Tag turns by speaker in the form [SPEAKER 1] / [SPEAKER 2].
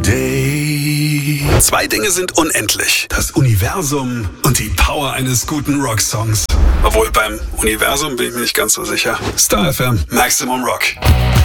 [SPEAKER 1] Today. Zwei Dinge sind unendlich. Das Universum und die Power eines guten Rocksongs. Obwohl beim Universum bin ich mir nicht ganz so sicher. Star FM, Maximum Rock.